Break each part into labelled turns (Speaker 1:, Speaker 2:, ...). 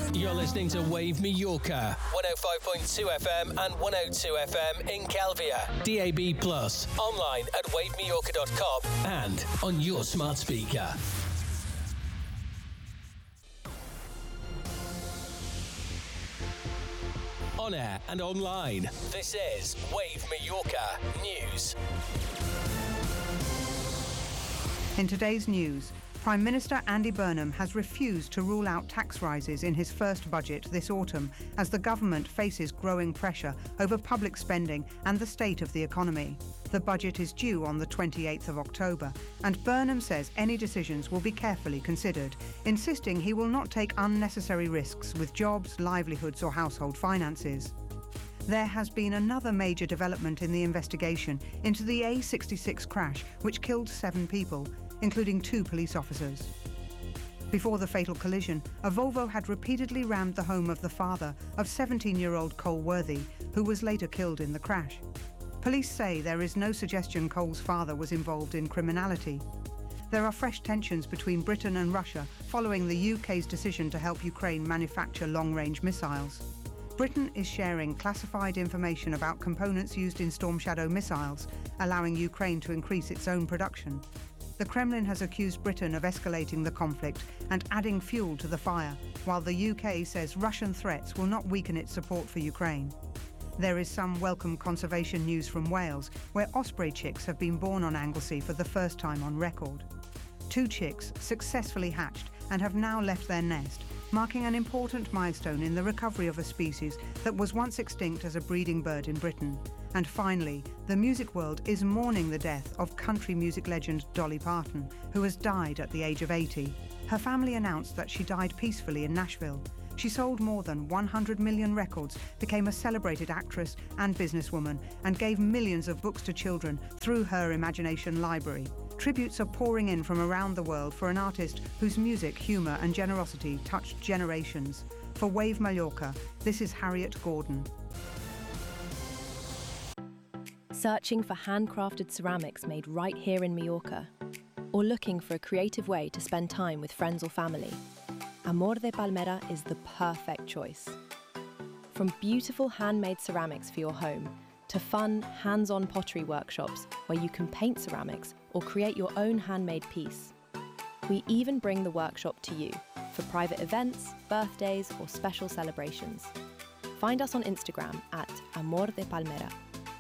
Speaker 1: You're listening to Wave Mallorca, 105.2 FM and 102 FM in Calvia. DAB+, online at wavemallorca.com and on your smart speaker. On air and online, this is Wave Mallorca News.
Speaker 2: In today's news, Prime Minister Andy Burnham has refused to rule out tax rises in his first budget this autumn as the government faces growing pressure over public spending and the state of the economy. The budget is due on the 28th of October, and Burnham says any decisions will be carefully considered, insisting he will not take unnecessary risks with jobs, livelihoods or household finances. There has been another major development in the investigation into the A66 crash, which killed 7 people, including 2 police officers. Before the fatal collision, a Volvo had repeatedly rammed the home of the father of 17-year-old Cole Worthy, who was later killed in the crash. Police say there is no suggestion Cole's father was involved in criminality. There are fresh tensions between Britain and Russia following the UK's decision to help Ukraine manufacture long-range missiles. Britain is sharing classified information about components used in Storm Shadow missiles, allowing Ukraine to increase its own production. The Kremlin has accused Britain of escalating the conflict and adding fuel to the fire, while the UK says Russian threats will not weaken its support for Ukraine. There is some welcome conservation news from Wales, where osprey chicks have been born on Anglesey for the first time on record. 2 chicks successfully hatched and have now left their nest, marking an important milestone in the recovery of a species that was once extinct as a breeding bird in Britain. And finally, the music world is mourning the death of country music legend Dolly Parton, who has died at the age of 80. Her family announced that she died peacefully in Nashville. She sold more than 100 million records, became a celebrated actress and businesswoman, and gave millions of books to children through her Imagination Library. Tributes are pouring in from around the world for an artist whose music, humour and generosity touched generations. For Wave Mallorca, this is Harriet Gordon.
Speaker 3: Searching for handcrafted ceramics made right here in Mallorca? Or looking for a creative way to spend time with friends or family? Amor de Palmera is the perfect choice. From beautiful handmade ceramics for your home to fun, hands-on pottery workshops where you can paint ceramics or create your own handmade piece. We even bring the workshop to you for private events, birthdays or special celebrations. Find us on Instagram at Amor de Palmera.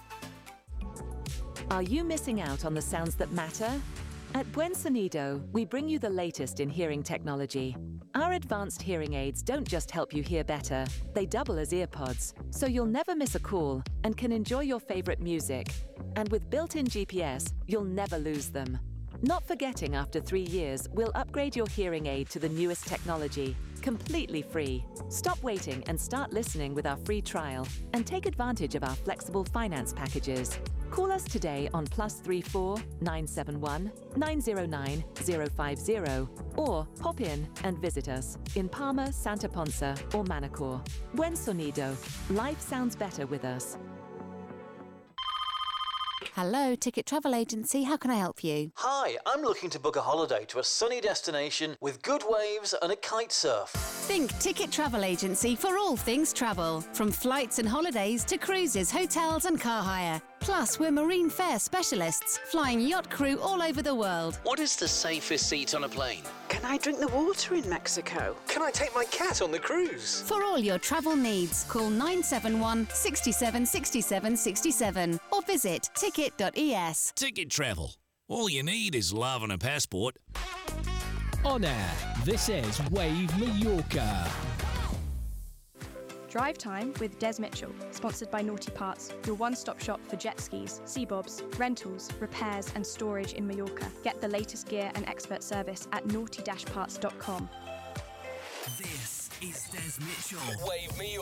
Speaker 4: Are you missing out on the sounds that matter? At Buen Sonido, we bring you the latest in hearing technology. Our advanced hearing aids don't just help you hear better, they double as earpods, so you'll never miss a call and can enjoy your favourite music. And with built-in GPS, you'll never lose them. Not forgetting after 3 years, we'll upgrade your hearing aid to the newest technology, completely free. Stop waiting and start listening with our free trial and take advantage of our flexible finance packages. Call us today on +34 971 909 050 or pop in and visit us in Palma, Santa Ponsa or Manacor. Buen Sonido. Life sounds better with us.
Speaker 5: Hello, Ticket Travel Agency. How can I help you?
Speaker 6: Hi, I'm looking to book a holiday to a sunny destination with good waves and a kite surf.
Speaker 5: Think Ticket Travel Agency for all things travel. From flights and holidays to cruises, hotels and car hire. Plus, we're marine fare specialists, flying yacht crew all over the world.
Speaker 7: What is the safest seat on a plane?
Speaker 8: Can I drink the water in Mexico?
Speaker 7: Can I take my cat on the cruise?
Speaker 5: For all your travel needs, call 971 67 67 67 or visit ticket.es.
Speaker 9: Ticket Travel. All you need is love and a passport.
Speaker 1: On air, this is Wave Mallorca.
Speaker 10: Drive Time with Des Mitchell, sponsored by Naughty Parts, your one-stop shop for jet skis, sea bobs, rentals, repairs and storage in Mallorca. Get the latest gear and expert service at naughty-parts.com.
Speaker 9: This is Des Mitchell.
Speaker 1: Wave Mallorca.